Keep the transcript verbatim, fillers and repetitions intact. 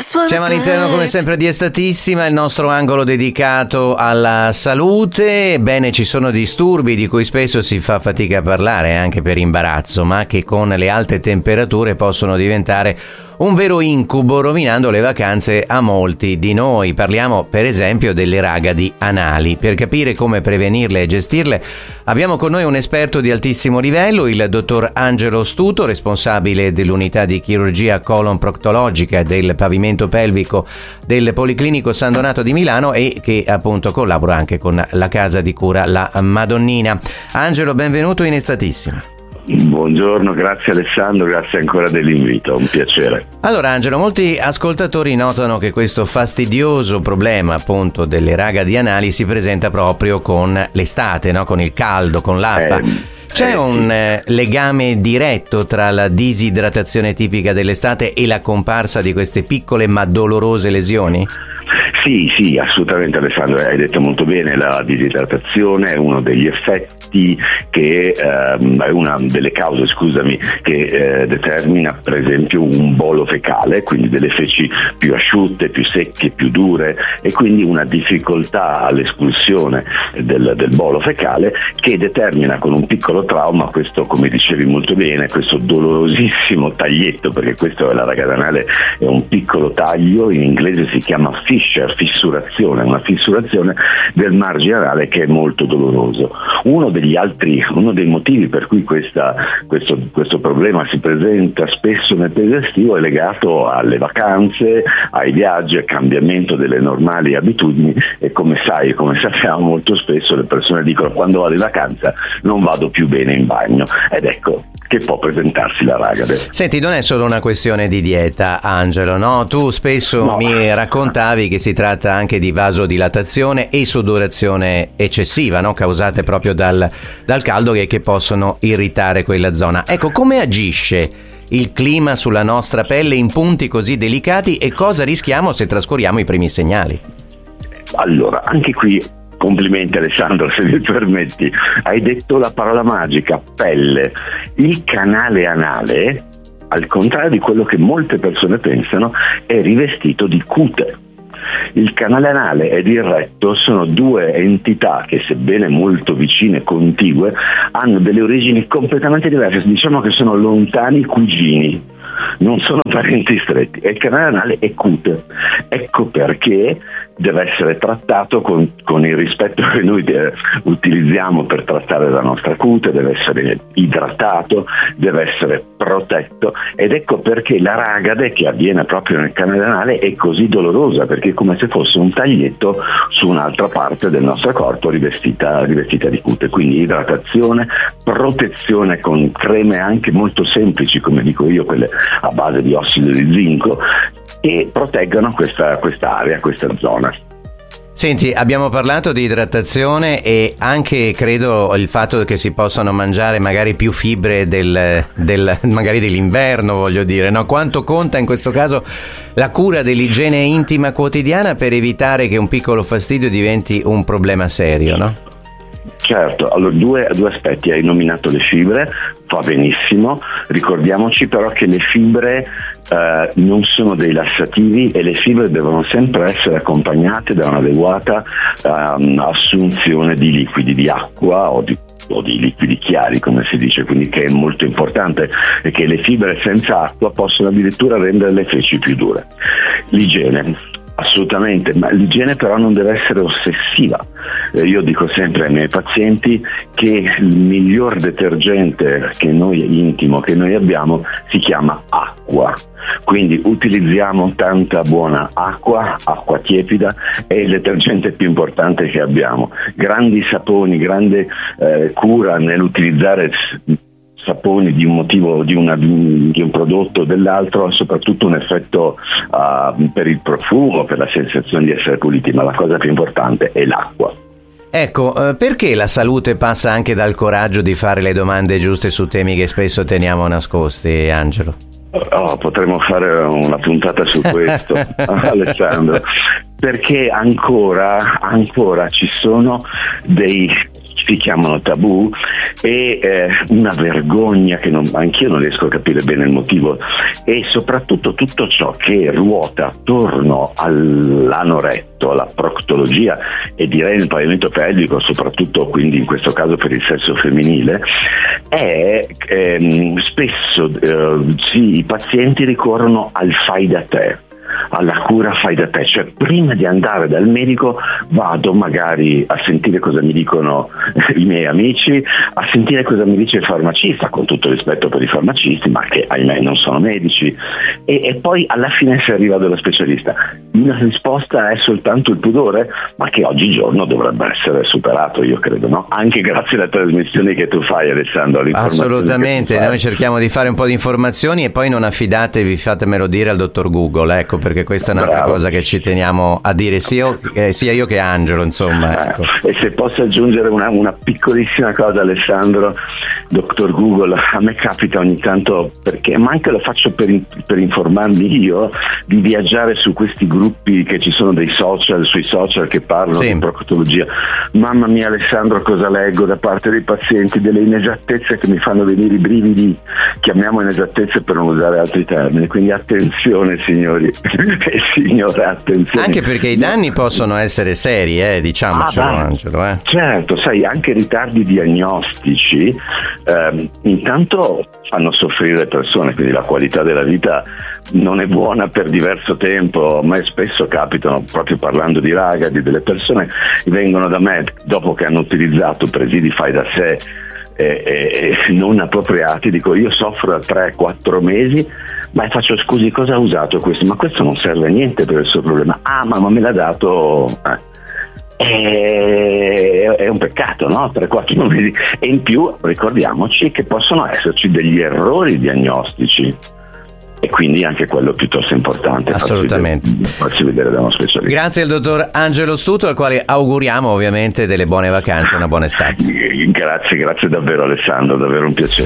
Siamo all'interno come sempre di Estatissima, il nostro angolo dedicato alla salute. Ebbene, ci sono disturbi di cui spesso si fa fatica a parlare anche per imbarazzo, ma che con le alte temperature possono diventare un vero incubo, rovinando le vacanze a molti di noi. Parliamo per esempio delle ragadi anali. Per capire come prevenirle e gestirle abbiamo con noi un esperto di altissimo livello, il dottor Angelo Stuto, responsabile dell'unità di chirurgia colon proctologica del pavimento pelvico del Policlinico San Donato di Milano e che appunto collabora anche con la casa di cura La Madonnina. Angelo, benvenuto in Estatissima. Buongiorno, grazie Alessandro, grazie ancora dell'invito, un piacere. Allora Angelo, molti ascoltatori notano che questo fastidioso problema appunto delle ragadi anali si presenta proprio con l'estate, no? Con il caldo, con l'acqua. Eh, C'è eh, un eh, legame diretto tra la disidratazione tipica dell'estate e la comparsa di queste piccole ma dolorose lesioni? Sì, sì, assolutamente Alessandro, hai detto molto bene, la disidratazione è uno degli effetti che ehm, è una delle cause, scusami, che eh, determina per esempio un bolo fecale, quindi delle feci più asciutte, più secche, più dure e quindi una difficoltà all'espulsione del, del bolo fecale che determina con un piccolo trauma questo, come dicevi molto bene, questo dolorosissimo taglietto, perché questo è la ragada anale, è un piccolo taglio, in inglese si chiama fissure, fissurazione, una fissurazione del margine anale che è molto doloroso. Uno degli altri, uno dei motivi per cui questa, questo, questo problema si presenta spesso nel periodo estivo è legato alle vacanze, ai viaggi, al cambiamento delle normali abitudini e come sai, come sappiamo molto spesso le persone dicono quando vado in vacanza non vado più bene in bagno ed ecco che può presentarsi la ragade. Senti, non è solo una questione di dieta, Angelo, no? Tu spesso no. mi raccontavi che si tratta anche di vasodilatazione e sudorazione eccessiva, no? Causate proprio dal, dal caldo e che possono irritare quella zona. Ecco, come agisce il clima sulla nostra pelle in punti così delicati e cosa rischiamo se trascuriamo i primi segnali? Allora, anche qui complimenti Alessandro, se mi permetti, hai detto la parola magica, pelle. Il canale anale, al contrario di quello che molte persone pensano, è rivestito di cute. Il canale anale ed il retto sono due entità che, sebbene molto vicine e contigue, hanno delle origini completamente diverse, diciamo che sono lontani cugini, non sono parenti stretti e il canale anale è cute. Ecco perché deve essere trattato con, con il rispetto che noi de- utilizziamo per trattare la nostra cute, deve essere idratato, deve essere protetto ed ecco perché la ragade che avviene proprio nel canale anale è così dolorosa, perché è come se fosse un taglietto su un'altra parte del nostro corpo rivestita, rivestita di cute. Quindi idratazione, protezione con creme anche molto semplici, come dico io, quelle a base di ossido di zinco, e proteggano questa, questa area, questa zona. Senti, abbiamo parlato di idratazione e anche credo il fatto che si possano mangiare magari più fibre del, del magari dell'inverno, voglio dire, no? Quanto conta in questo caso la cura dell'igiene intima quotidiana per evitare che un piccolo fastidio diventi un problema serio, no? Certo, allora due, due aspetti, hai nominato le fibre, fa benissimo, ricordiamoci però che le fibre eh, non sono dei lassativi e le fibre devono sempre essere accompagnate da un'adeguata um, assunzione di liquidi, di acqua o di o di liquidi chiari, come si dice, quindi che è molto importante, e che le fibre senza acqua possono addirittura rendere le feci più dure. L'igiene, assolutamente, ma l'igiene però non deve essere ossessiva. Eh, io dico sempre ai miei pazienti che il miglior detergente che noi intimo che noi abbiamo si chiama acqua. Quindi utilizziamo tanta buona acqua, acqua tiepida, è il detergente più importante che abbiamo. Grandi saponi, grande eh, cura nell'utilizzare saponi di un motivo, di, una, di un prodotto o dell'altro, ha soprattutto un effetto uh, per il profumo, per la sensazione di essere puliti, ma la cosa più importante è l'acqua. Ecco, eh, perché la salute passa anche dal coraggio di fare le domande giuste su temi che spesso teniamo nascosti, Angelo? Oh, potremmo fare una puntata su questo, Alessandro, perché ancora, ancora ci sono dei si chiamano tabù, e eh, una vergogna che non, anch'io non riesco a capire bene il motivo, e soprattutto tutto ciò che ruota attorno all'anoretto, alla proctologia e direi il pavimento pelvico, soprattutto quindi in questo caso per il sesso femminile, è ehm, spesso eh, sì, i pazienti ricorrono al fai da te, alla cura fai da te, cioè prima di andare dal medico vado magari a sentire cosa mi dicono i miei amici, a sentire cosa mi dice il farmacista, con tutto rispetto per i farmacisti, ma che ahimè non sono medici, e, e poi alla fine si arriva dallo specialista. Una risposta è soltanto il pudore, ma che oggigiorno dovrebbe essere superato, io credo, no? Anche grazie alle trasmissioni che tu fai, Alessandro. Assolutamente, noi cerchiamo di fare un po' di informazioni e poi non affidatevi, fatemelo dire, al dottor Google, ecco, perché questa è un'altra Bravo. cosa che ci teniamo a dire sia io, eh, sia io che Angelo, insomma, ecco. eh, e se posso aggiungere una, una piccolissima cosa, Alessandro, dottor Google, a me capita ogni tanto, perché ma anche lo faccio per, per informarmi io, di viaggiare su questi gruppi che ci sono dei social, sui social che parlano sì. di proctologia. Mamma mia, Alessandro, cosa leggo da parte dei pazienti, delle inesattezze che mi fanno venire i brividi, chiamiamo inesattezze per non usare altri termini, quindi attenzione signori e signore, attenzione. Anche perché i danni possono essere seri, eh, diciamocelo, ah, Angelo. Eh. Certo, sai, anche ritardi diagnostici ehm, intanto fanno soffrire le persone, quindi la qualità della vita non è buona per diverso tempo. A me spesso capitano, proprio parlando di ragazzi, delle persone che vengono da me dopo che hanno utilizzato presidi fai da sé e, e, e non appropriati, dico io soffro da tre quattro mesi, ma faccio scusi, cosa ha usato questo? Ma questo non serve a niente per il suo problema. Ah, ma, ma me l'ha dato... Eh. È un peccato, no? tre quattro mesi. E in più ricordiamoci che possono esserci degli errori diagnostici, e quindi anche quello piuttosto importante. Assolutamente. Farsi vedere da uno specialista. Grazie al dottor Angelo Stuto, al quale auguriamo ovviamente delle buone vacanze e una buona estate. Grazie, grazie davvero Alessandro, davvero un piacere.